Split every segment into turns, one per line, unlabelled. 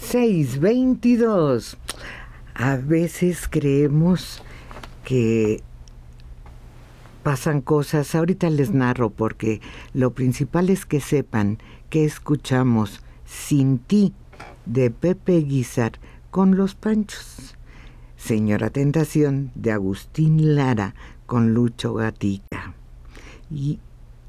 6:22. A veces creemos que pasan cosas. Ahorita les narro, porque lo principal es que sepan que escuchamos Sin ti, de Pepe Guizar, con Los Panchos. Señora Tentación, de Agustín Lara, con Lucho Gatica. Y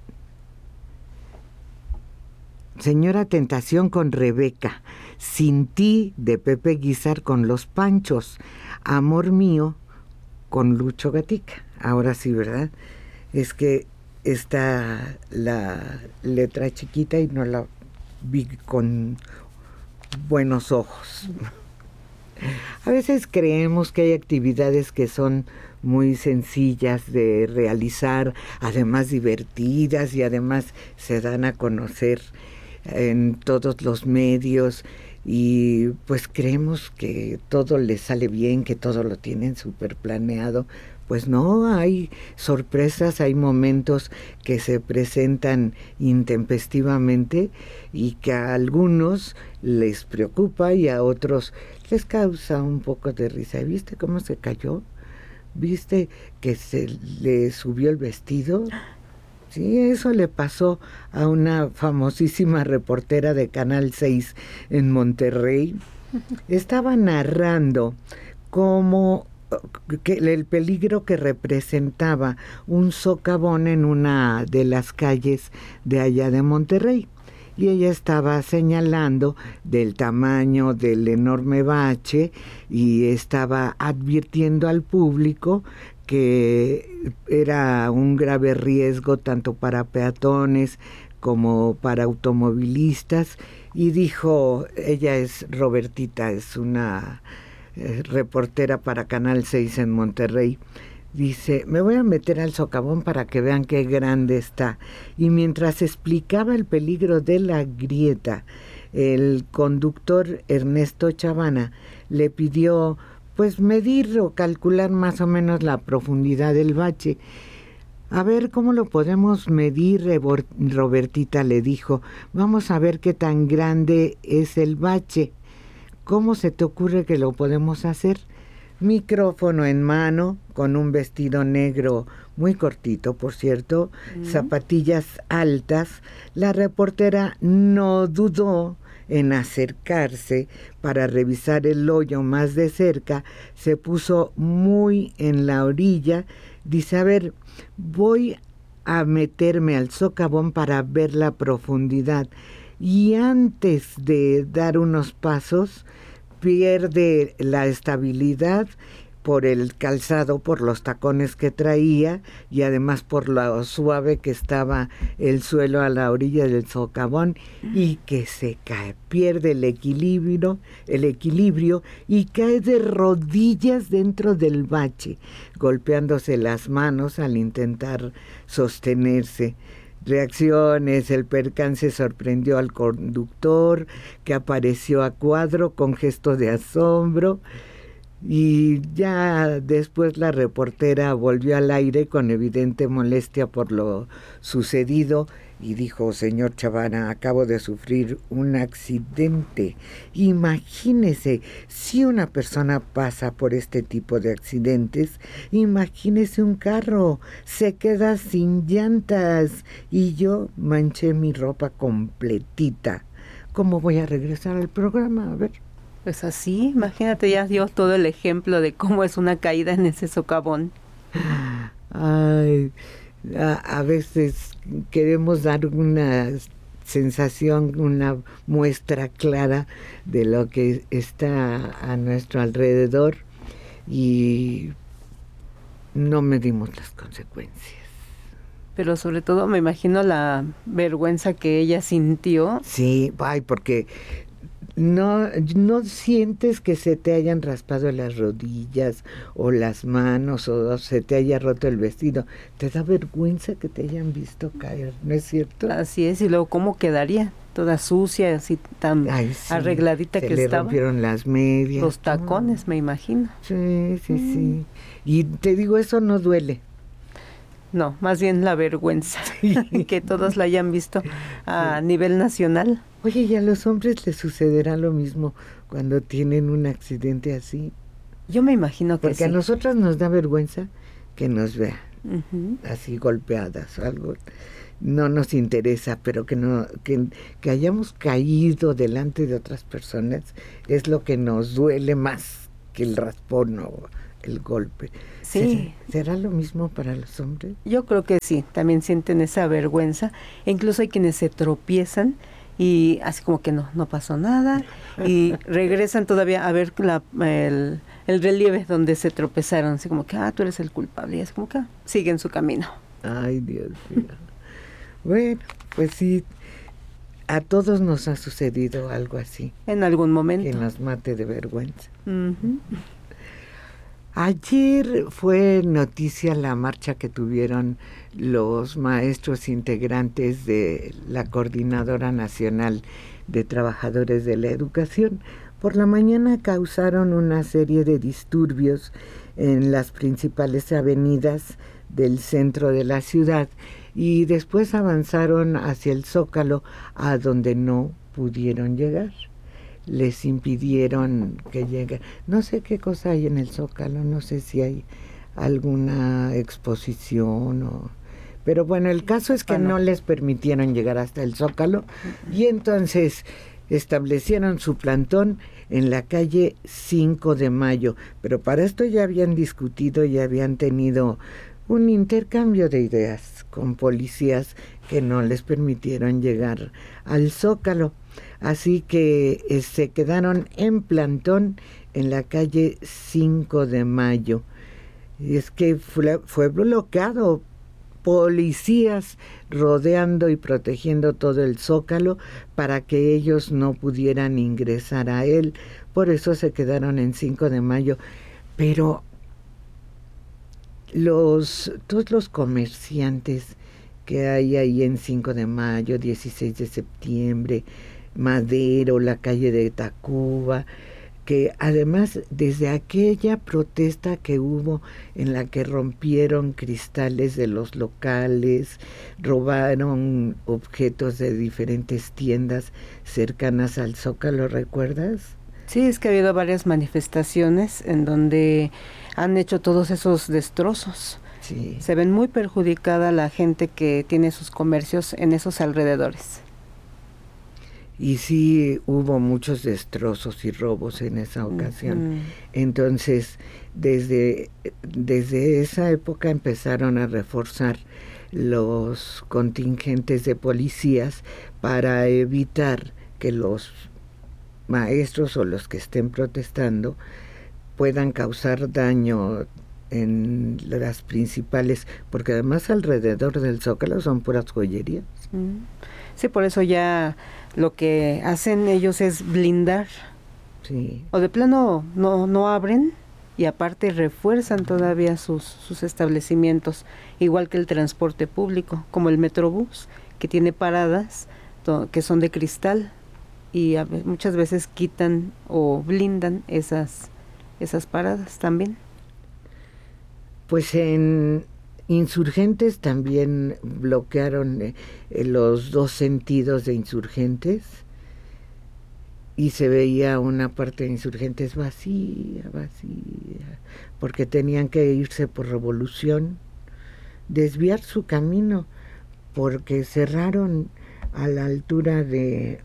Señora Tentación con Rebeca. Sin ti, de Pepe Guizar, con Los Panchos. Amor mío, con Lucho Gatica. Ahora sí, ¿verdad? Es que está la letra chiquita y no la vi con buenos ojos. A veces creemos que hay actividades que son muy sencillas de realizar, además divertidas, y además se dan a conocer en todos los medios, y pues creemos que todo les sale bien, que todo lo tienen súper planeado. Pues no, hay sorpresas, hay momentos que se presentan intempestivamente y que a algunos les preocupa y a otros les causa un poco de risa. ¿Viste cómo se cayó? ¿Viste que se le subió el vestido? Sí, eso le pasó a una famosísima reportera de Canal 6 en Monterrey. Estaba narrando cómo el peligro que representaba un socavón en una de las calles de allá de Monterrey. Y ella estaba señalando del tamaño del enorme bache y estaba advirtiendo al público que era un grave riesgo tanto para peatones como para automovilistas. Y dijo, ella es Robertita, es una reportera para Canal 6 en Monterrey. Dice, me voy a meter al socavón para que vean qué grande está. Y mientras explicaba el peligro de la grieta, el conductor Ernesto Chavana le pidió pues medir o calcular más o menos la profundidad del bache. A ver, ¿cómo lo podemos medir, Robertita? Le dijo. Vamos a ver qué tan grande es el bache. ¿Cómo se te ocurre que lo podemos hacer? Micrófono en mano, con un vestido negro muy cortito, por cierto, zapatillas altas, la reportera no dudó en acercarse para revisar el hoyo más de cerca. Se puso muy en la orilla. Dice, a ver, voy a meterme al socavón para ver la profundidad. Y antes de dar unos pasos, pierde la estabilidad por el calzado, por los tacones que traía y además por lo suave que estaba el suelo a la orilla del socavón, y que se cae, pierde el equilibrio y cae de rodillas dentro del bache, golpeándose las manos al intentar sostenerse. Reacciones, el percance sorprendió al conductor, que apareció a cuadro con gesto de asombro, y ya después la reportera volvió al aire con evidente molestia por lo sucedido y dijo, señor Chavana, acabo de sufrir un accidente. Imagínese, si una persona pasa por este tipo de accidentes, imagínese un carro, se queda sin llantas y yo manché mi ropa completita. ¿Cómo voy a regresar al programa? A ver.
Pues así, imagínate, ya dio todo el ejemplo de cómo es una caída en ese socavón.
Ay, a veces queremos dar una sensación, una muestra clara de lo que está a nuestro alrededor y no medimos las consecuencias.
Pero sobre todo me imagino la vergüenza que ella sintió.
Sí, ay, porque no sientes que se te hayan raspado las rodillas o las manos o se te haya roto el vestido. Te da vergüenza que te hayan visto caer, ¿no es cierto?
Así es, y luego cómo quedaría, toda sucia, así tan arregladita que estaba. Se le
rompieron las medias.
Los tacones, me imagino.
Sí. Y te digo, eso no duele.
No, más bien la vergüenza, que todos la hayan visto a nivel nacional.
Oye, ¿y a los hombres les sucederá lo mismo cuando tienen un accidente así?
Yo me imagino que
Porque
sí.
a nosotras nos da vergüenza que nos vean
Ujú.
así golpeadas o algo. No nos interesa, pero que hayamos caído delante de otras personas es lo que nos duele más que el raspón o el golpe.
Sí.
¿Será lo mismo para los hombres?
Yo creo que sí, también sienten esa vergüenza. E incluso hay quienes se tropiezan y así como que no pasó nada y regresan todavía a ver el relieve donde se tropezaron, así como que, tú eres el culpable, y así como que siguen su camino.
Ay, Dios mío. Bueno, pues sí, a todos nos ha sucedido algo así.
En algún momento.
Que nos mate de vergüenza.
Uh-huh.
Ayer fue noticia la marcha que tuvieron los maestros integrantes de la Coordinadora Nacional de Trabajadores de la Educación. Por la mañana causaron una serie de disturbios en las principales avenidas del centro de la ciudad y después avanzaron hacia el Zócalo, a donde no pudieron llegar. Les impidieron que lleguen. No sé qué cosa hay en el Zócalo, no sé si hay alguna exposición o... Pero bueno, el caso es que no les permitieron llegar hasta el Zócalo y entonces establecieron su plantón en la calle 5 de Mayo. Pero para esto ya habían discutido y habían tenido un intercambio de ideas con policías que no les permitieron llegar al Zócalo. Así que se quedaron en plantón en la calle 5 de Mayo. Y es que fue bloqueado, policías rodeando y protegiendo todo el Zócalo para que ellos no pudieran ingresar a él. Por eso se quedaron en 5 de Mayo. Pero todos los comerciantes que hay ahí en 5 de Mayo, 16 de septiembre, Madero, la calle de Tacuba, que además desde aquella protesta que hubo en la que rompieron cristales de los locales, robaron objetos de diferentes tiendas cercanas al Zócalo, ¿recuerdas?
Sí, es que ha habido varias manifestaciones en donde han hecho todos esos destrozos.
Sí.
Se ven muy perjudicada la gente que tiene sus comercios en esos alrededores.
Y sí hubo muchos destrozos y robos en esa ocasión. Entonces, desde esa época empezaron a reforzar los contingentes de policías para evitar que los maestros o los que estén protestando puedan causar daño en las principales, porque además alrededor del Zócalo son puras joyerías.
Sí, por eso ya lo que hacen ellos es blindar.
Sí.
O de plano no abren y aparte refuerzan todavía sus establecimientos, igual que el transporte público, como el Metrobús, que tiene paradas que son de cristal y muchas veces quitan o blindan esas paradas también.
Pues en Insurgentes también bloquearon los dos sentidos de Insurgentes y se veía una parte de Insurgentes vacía, porque tenían que irse por Revolución, desviar su camino, porque cerraron a la altura de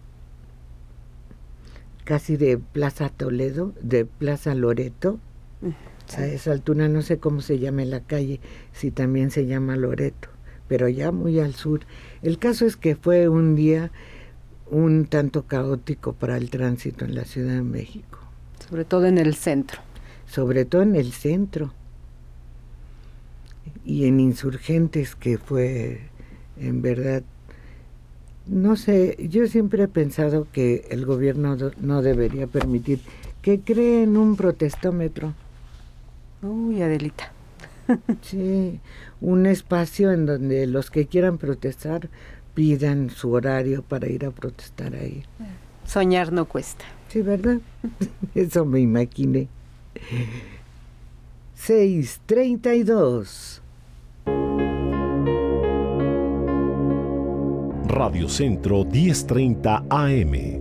casi de Plaza Toledo, de Plaza Loreto. Sí. A esa altura no sé cómo se llama la calle, si también se llama Loreto, pero ya muy al sur. El caso es que fue un día un tanto caótico para el tránsito en la Ciudad de México.
Sobre todo en el centro.
Sobre todo en el centro. Y en Insurgentes, que fue, en verdad, no sé, yo siempre he pensado que el gobierno no debería permitir que creen un protestómetro.
Uy, Adelita.
Sí, un espacio en donde los que quieran protestar pidan su horario para ir a protestar ahí.
Soñar no cuesta.
Sí, ¿verdad? Eso me imaginé. 6:32.
Radio Centro 1030 AM.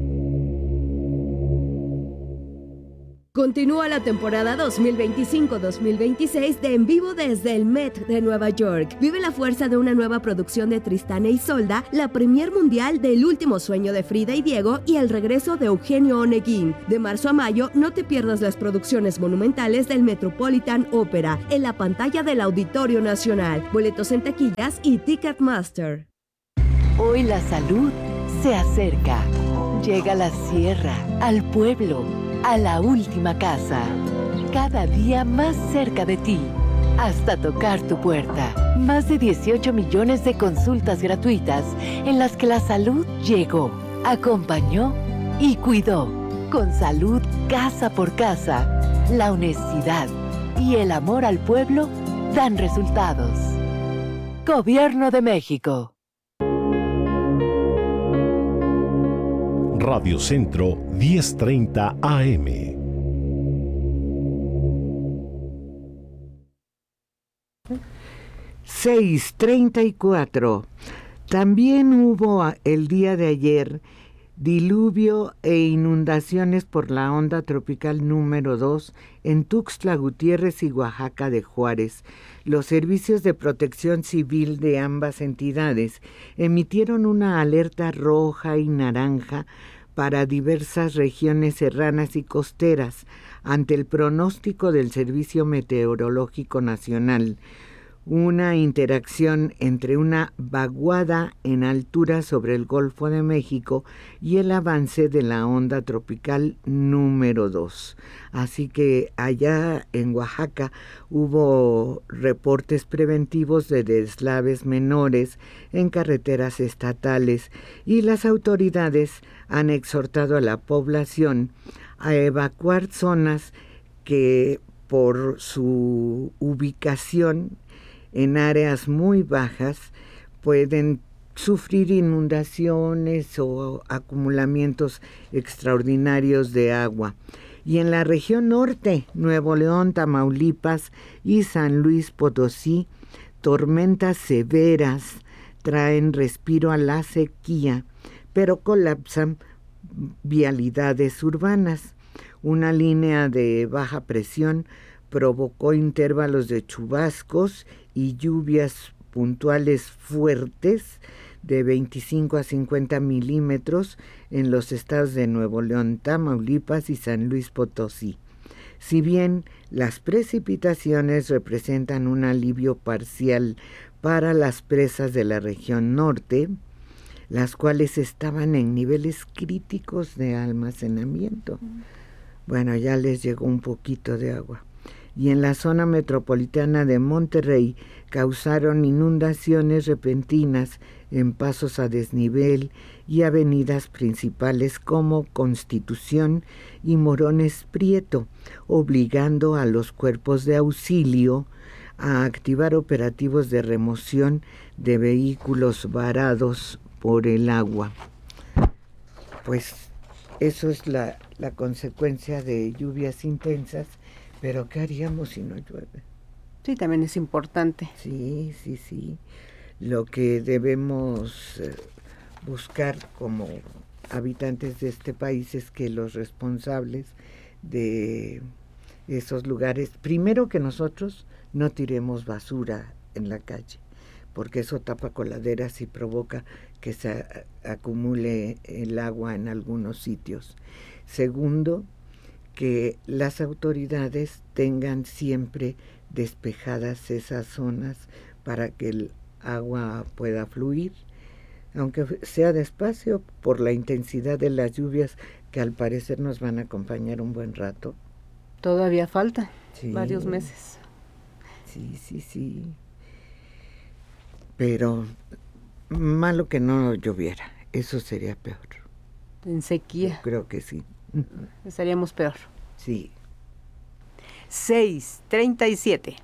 Continúa la temporada 2025-2026 de En Vivo desde el Met de Nueva York. Vive la fuerza de una nueva producción de Tristán e Isolda, la premier mundial del Último Sueño de Frida y Diego y el regreso de Eugenio Oneguín. De marzo a mayo, no te pierdas las producciones monumentales del Metropolitan Opera en la pantalla del Auditorio Nacional. Boletos en taquillas y Ticketmaster.
Hoy la salud se acerca. Llega a la sierra, al pueblo, a la última casa, cada día más cerca de ti, hasta tocar tu puerta. Más de 18 millones de consultas gratuitas en las que la salud llegó, acompañó y cuidó. Con salud casa por casa, la honestidad y el amor al pueblo dan resultados. Gobierno de México.
Radio Centro 1030 AM.
(6:34). También hubo el día de ayer diluvio e inundaciones por la onda tropical número 2 en Tuxtla Gutiérrez y Oaxaca de Juárez. Los servicios de protección civil de ambas entidades emitieron una alerta roja y naranja para diversas regiones serranas y costeras ante el pronóstico del Servicio Meteorológico Nacional. Una interacción entre una vaguada en altura sobre el Golfo de México y el avance de la onda tropical número 2. Así que allá en Oaxaca hubo reportes preventivos de deslaves menores en carreteras estatales y las autoridades han exhortado a la población a evacuar zonas que por su ubicación en áreas muy bajas pueden sufrir inundaciones o acumulamientos extraordinarios de agua. Y en la región norte, Nuevo León, Tamaulipas y San Luis Potosí, tormentas severas traen respiro a la sequía, pero colapsan vialidades urbanas. Una línea de baja presión provocó intervalos de chubascos y lluvias puntuales fuertes de 25 a 50 milímetros en los estados de Nuevo León, Tamaulipas y San Luis Potosí. Si bien las precipitaciones representan un alivio parcial para las presas de la región norte, las cuales estaban en niveles críticos de almacenamiento. Bueno, ya les llegó un poquito de agua. Y en la zona metropolitana de Monterrey causaron inundaciones repentinas en pasos a desnivel y avenidas principales como Constitución y Morones Prieto, obligando a los cuerpos de auxilio a activar operativos de remoción de vehículos varados por el agua. Pues eso es la consecuencia de lluvias intensas. Pero ¿qué haríamos si no llueve?
Sí, también es importante.
Sí. Lo que debemos buscar como habitantes de este país es que los responsables de esos lugares, primero que nosotros no tiremos basura en la calle, porque eso tapa coladeras y provoca que se acumule el agua en algunos sitios. Segundo, que las autoridades tengan siempre despejadas esas zonas para que el agua pueda fluir, aunque sea despacio por la intensidad de las lluvias que al parecer nos van a acompañar un buen rato.
Todavía falta varios meses.
Sí. Pero malo que no lloviera, eso sería peor.
En sequía.
Yo creo que sí.
Estaríamos peor.
Sí.
6:37.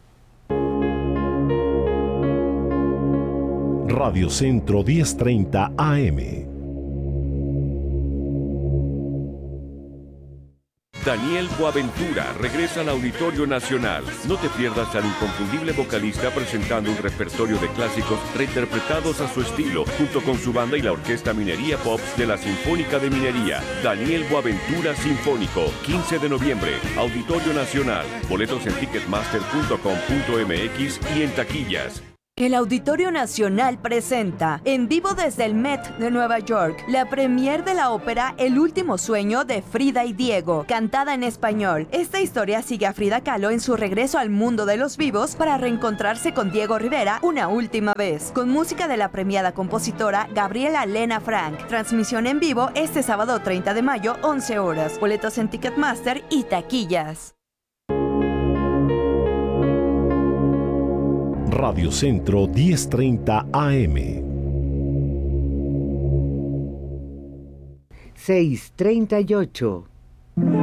Radio Centro 1030 AM.
Daniel Boaventura regresa al Auditorio Nacional. No te pierdas al inconfundible vocalista presentando un repertorio de clásicos reinterpretados a su estilo, junto con su banda y la Orquesta Minería Pops de la Sinfónica de Minería. Daniel Boaventura Sinfónico, 15 de noviembre, Auditorio Nacional. Boletos en ticketmaster.com.mx y en taquillas.
El Auditorio Nacional presenta, en vivo desde el Met de Nueva York, la premier de la ópera El último sueño de Frida y Diego, cantada en español. Esta historia sigue a Frida Kahlo en su regreso al mundo de los vivos para reencontrarse con Diego Rivera una última vez, con música de la premiada compositora Gabriela Lena Frank. Transmisión en vivo este sábado 30 de mayo, 11 horas. Boletos en Ticketmaster y taquillas.
Radio Centro 1030 AM.
6:38.